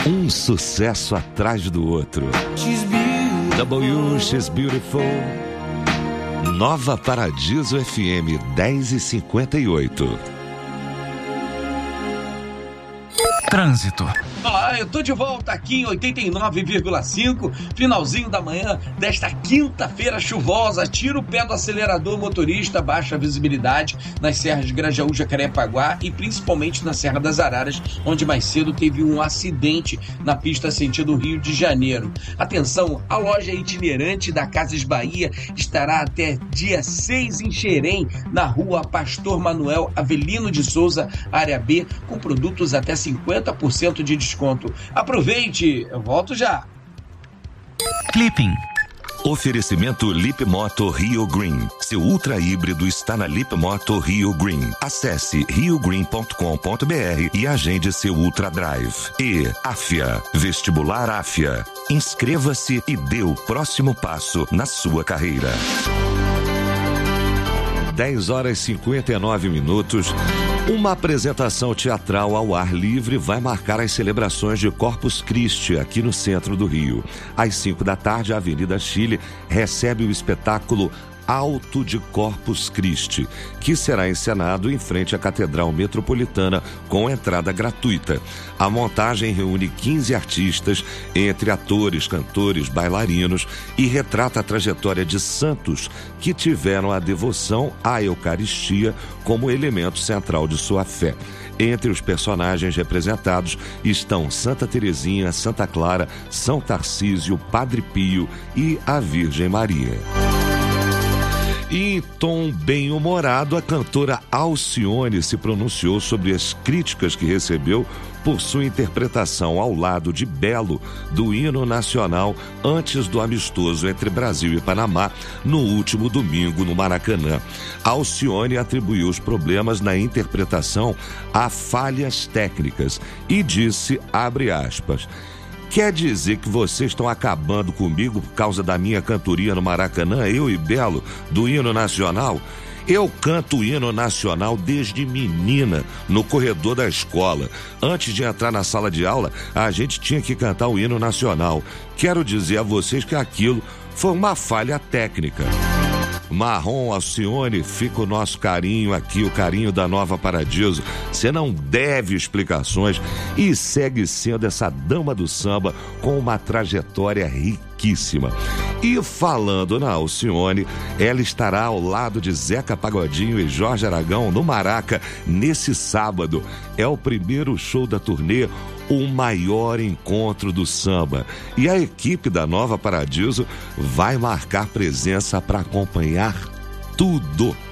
Um sucesso atrás do outro. She's Beautiful. Nova Paradiso FM 10h58. Trânsito. Olá, eu tô de volta aqui em 89,5, finalzinho da manhã desta quinta-feira chuvosa. Tira o pé do acelerador, motorista, baixa a visibilidade nas serras de Grajaú, Jacarepaguá e principalmente na Serra das Araras, onde mais cedo teve um acidente na pista sentido Rio de Janeiro. Atenção, a loja itinerante da Casas Bahia estará até dia 6 em Xerém, na rua Pastor Manuel Avelino de Souza, área B, com produtos até 50% de desconto. Aproveite, eu volto já. Clipping. Oferecimento Lip Moto Rio Green. Seu ultra híbrido está na Lip Moto Rio Green. Acesse riogreen.com.br e agende seu Ultra Drive. E AFIA, Vestibular AFIA. Inscreva-se e dê o próximo passo na sua carreira. 10h59. Uma apresentação teatral ao ar livre vai marcar as celebrações de Corpus Christi aqui no centro do Rio. Às 5 da tarde, a Avenida Chile recebe o espetáculo Alto de Corpus Christi, que será encenado em frente à Catedral Metropolitana com entrada gratuita. A montagem reúne 15 artistas, entre atores, cantores, bailarinos, e retrata a trajetória de santos que tiveram a devoção à Eucaristia como elemento central de sua fé. Entre os personagens representados estão Santa Teresinha, Santa Clara, São Tarcísio, Padre Pio e a Virgem Maria. E em tom bem-humorado, a cantora Alcione se pronunciou sobre as críticas que recebeu por sua interpretação ao lado de Belo do hino nacional antes do amistoso entre Brasil e Panamá no último domingo no Maracanã. Alcione atribuiu os problemas na interpretação a falhas técnicas e disse, abre aspas, quer dizer que vocês estão acabando comigo por causa da minha cantoria no Maracanã, eu e Belo, do hino nacional? Eu canto o hino nacional desde menina, no corredor da escola. Antes de entrar na sala de aula, a gente tinha que cantar o hino nacional. Quero dizer a vocês que aquilo foi uma falha técnica. Marrom, Alcione, fica o nosso carinho aqui, o carinho da Nova Paradiso. Você não deve explicações e segue sendo essa dama do samba com uma trajetória riquíssima. E falando na Alcione, ela estará ao lado de Zeca Pagodinho e Jorge Aragão no Maraca nesse sábado. É o primeiro show da turnê, o maior encontro do samba. E a equipe da Nova Paradiso vai marcar presença para acompanhar tudo.